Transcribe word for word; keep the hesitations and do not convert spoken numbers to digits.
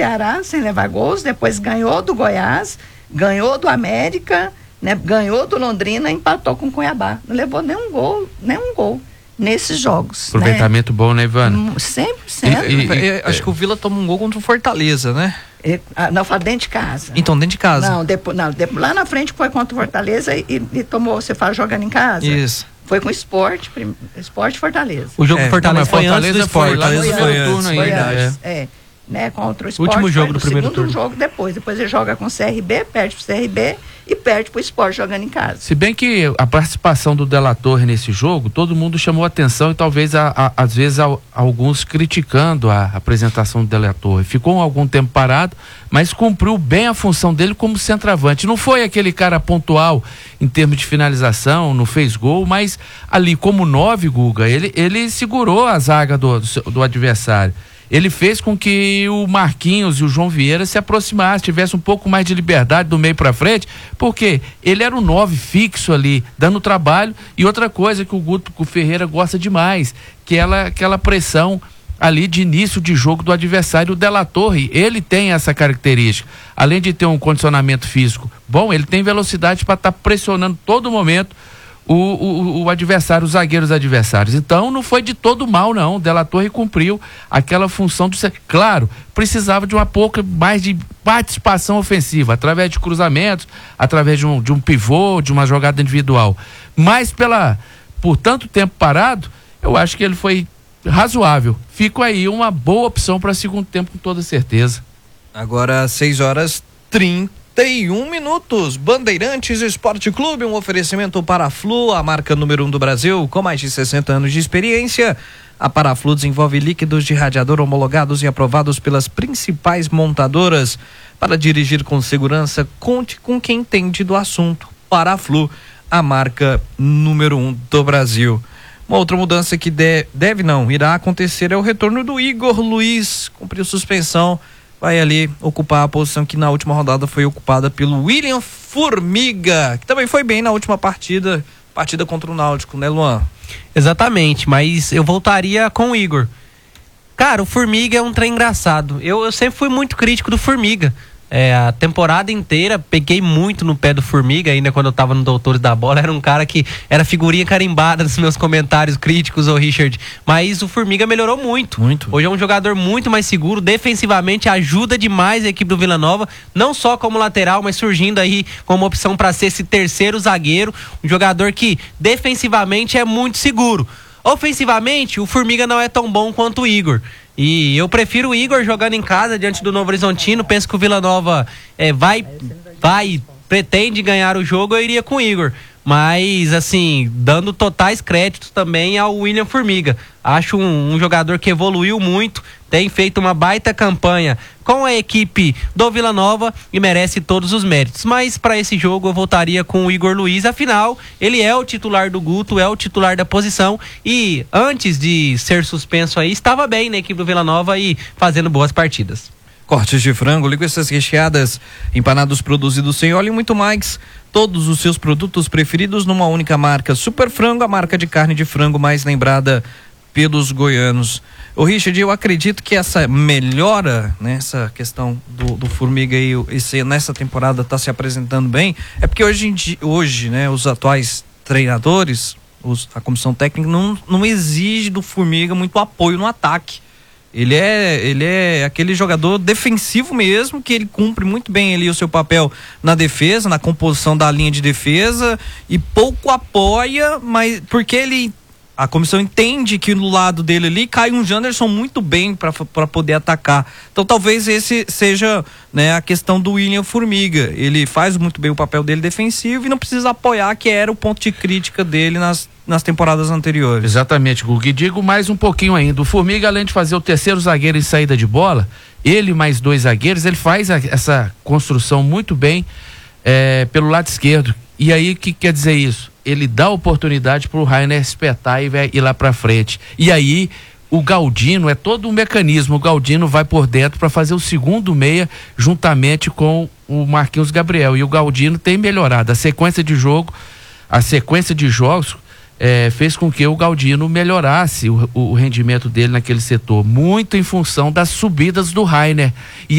Ceará sem levar gols, depois ganhou do Goiás, ganhou do América, né? Ganhou do Londrina, empatou com o Cuiabá. Não levou nenhum gol, nenhum gol nesses jogos. Aproveitamento, né? Bom, né, Ivana? cem por cento. E, e, e, acho que o Vila toma um gol contra o Fortaleza, né? E, não, fala dentro de casa. Então, dentro de casa. Não, depois, não depois, lá na frente foi contra o Fortaleza e, e tomou, você fala jogando em casa? Isso. Foi com o Esporte, Esporte Fortaleza. O jogo é, do Fortaleza foi Fortaleza antes do Esporte. Foi lá no Fortaleza primeiro foi turno antes, ainda. Foi É. antes, é. Né, contra o Esporte. Último jogo do primeiro segundo turno. jogo depois. Depois ele joga com o C R B, perde pro C R B e perde pro Esporte jogando em casa. Se bem que a participação do De La Torre nesse jogo, todo mundo chamou atenção e talvez a, a, às vezes a, alguns criticando a apresentação do De La Torre. Ficou algum tempo parado, mas cumpriu bem a função dele como centroavante. Não foi aquele cara pontual em termos de finalização, não fez gol, mas ali como nove, Guga, ele, ele segurou a zaga do, do, do adversário. Ele fez com que o Marquinhos e o João Vieira se aproximassem, tivesse um pouco mais de liberdade do meio para frente, porque ele era o nove fixo ali, dando trabalho. E outra coisa que o Guto o Ferreira gosta demais, que é ela, aquela pressão ali de início de jogo do adversário. O De La Torre, ele tem essa característica. Além de ter um condicionamento físico bom, ele tem velocidade para estar tá pressionando todo momento O, o, o adversário, os zagueiros adversários. Então não foi de todo mal, não. O De La Torre cumpriu aquela função do... Claro, precisava de uma pouca mais de participação ofensiva, através de cruzamentos, através de um, de um pivô, de uma jogada individual. Mas pela, por tanto tempo parado, eu acho que ele foi razoável. Fica aí uma boa opção para segundo tempo, com toda certeza. Agora seis horas e trinta e um minutos. Bandeirantes Esporte Clube, um oferecimento Paraflu, a marca número um do Brasil, com mais de sessenta anos de experiência. A Paraflu desenvolve líquidos de radiador homologados e aprovados pelas principais montadoras. Para dirigir com segurança, conte com quem entende do assunto. Paraflu, a marca número um do Brasil. Uma outra mudança que de, deve não, irá acontecer é o retorno do Igor Luiz, cumpriu suspensão. Vai ali ocupar a posição que na última rodada foi ocupada pelo William Formiga, que também foi bem na última partida, partida contra o Náutico, né, Luan? Exatamente, mas eu voltaria com o Igor. Cara, o Formiga é um trem engraçado. Eu, eu sempre fui muito crítico do Formiga. É, a temporada inteira peguei muito no pé do Formiga, ainda quando eu tava no Doutores da Bola. Era um cara que era figurinha carimbada nos meus comentários críticos, ô Richard. Mas o Formiga melhorou muito. Muito. Hoje é um jogador muito mais seguro, defensivamente ajuda demais a equipe do Vila Nova, não só como lateral, mas surgindo aí como opção para ser esse terceiro zagueiro. Um jogador que defensivamente é muito seguro. Ofensivamente, o Formiga não é tão bom quanto o Igor. E eu prefiro o Igor jogando em casa diante do Novo Horizontino. Penso que o Vila Nova é, vai, vai, pretende ganhar o jogo. Eu iria com o Igor. Mas, assim, dando totais créditos também ao William Formiga. Acho um, um jogador que evoluiu muito, tem feito uma baita campanha com a equipe do Vila Nova e merece todos os méritos. Mas para esse jogo eu voltaria com o Igor Luiz, afinal, ele é o titular do Guto, é o titular da posição e antes de ser suspenso aí, estava bem na equipe do Vila Nova e fazendo boas partidas. Cortes de frango, linguiças recheadas, empanados produzidos sem óleo e muito mais. Todos os seus produtos preferidos numa única marca. Super Frango, a marca de carne de frango mais lembrada pelos goianos. Ô Richard, eu acredito que essa melhora, né, essa questão do, do Formiga aí, esse, nessa temporada está se apresentando bem, é porque hoje, hoje né, os atuais treinadores, os, a comissão técnica não, não exige do Formiga muito apoio no ataque. Ele é, ele é aquele jogador defensivo mesmo, que ele cumpre muito bem ali o seu papel na defesa, na composição da linha de defesa e pouco apoia, mas porque ele, a comissão entende que no lado dele ali cai um Janderson muito bem para poder atacar. Então talvez esse seja, né, a questão do William Formiga. Ele faz muito bem o papel dele defensivo e não precisa apoiar, que era o ponto de crítica dele nas nas temporadas anteriores. Exatamente, Guga. E digo mais um pouquinho ainda. O Formiga, além de fazer o terceiro zagueiro em saída de bola, ele mais dois zagueiros, ele faz a, essa construção muito bem é, pelo lado esquerdo. E aí, o que quer dizer isso? Ele dá oportunidade pro Rainer espetar e ir lá pra frente. E aí, o Galdino, é todo um mecanismo. O Galdino vai por dentro para fazer o segundo meia juntamente com o Marquinhos Gabriel. E o Galdino tem melhorado. A sequência de jogo, a sequência de jogos É, fez com que o Galdino melhorasse o, o rendimento dele naquele setor, muito em função das subidas do Rainer. E